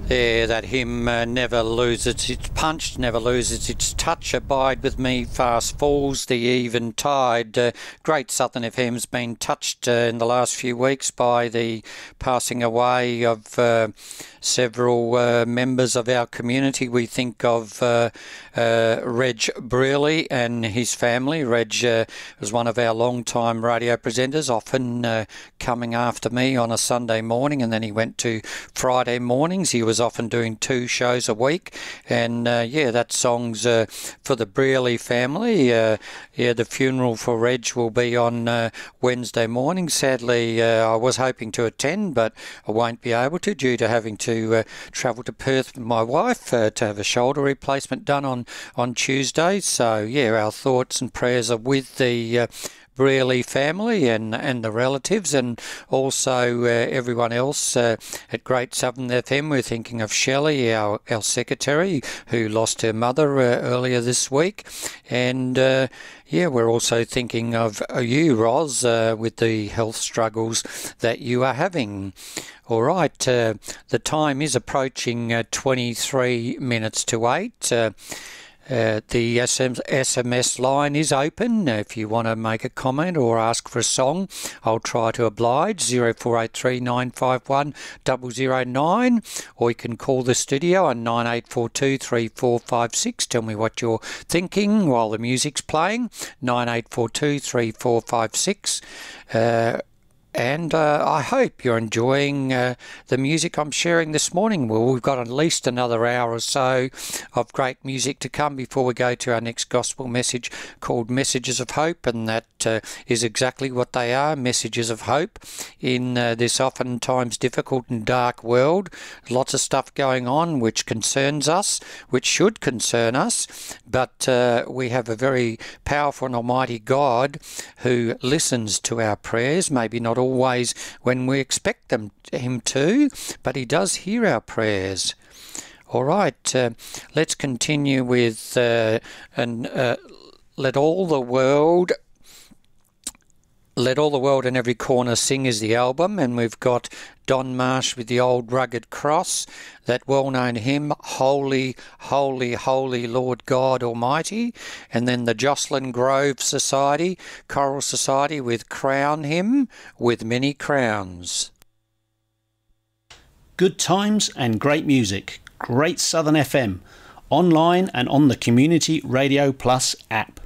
Yeah, that hymn, never loses its punch, never loses its touch. Abide with me, fast falls the even tide. Great Southern FM's been touched in the last few weeks by the passing away of several members of our community. We think of Reg Brearley and his family. Reg was one of our long-time radio presenters, often coming after me on a Sunday morning, and then he went to Friday mornings. He was often doing 2 shows a week, and that song's for the Brearley family. The funeral for Reg will be on Wednesday morning. Sadly, I was hoping to attend, but I won't be able to due to having to travel to Perth with my wife to have a shoulder replacement done on Tuesday. So our thoughts and prayers are with the Brearley family and the relatives, and also everyone else at Great Southern FM. We're thinking of Shelley, our secretary, who lost her mother earlier this week, and we're also thinking of you, Roz, with the health struggles that you are having. All right, the time is approaching 23 minutes to 8. The SMS line is open. If you want to make a comment or ask for a song, I'll try to oblige. 0483 951 009, or you can call the studio on 9842 3456. Tell me what you're thinking while the music's playing. 9842 3456. And I hope you're enjoying the music I'm sharing this morning. Well, we've got at least another hour or so of great music to come before we go to our next gospel message called Messages of Hope, and that is exactly what they are, messages of hope in this oftentimes difficult and dark world. Lots of stuff going on which concerns us, which should concern us, but we have a very powerful and almighty God who listens to our prayers, maybe not always when we expect him to, but he does hear our prayers. All right, let's continue with Let All the World in Every Corner Sing is the album, and we've got Don Marsh with the Old Rugged Cross, that well-known hymn, Holy, Holy, Holy Lord God Almighty, and then the Jocelyn Grove Society, Choral Society with Crown Him with Many Crowns. Good times and great music. Great Southern FM, online and on the Community Radio Plus app.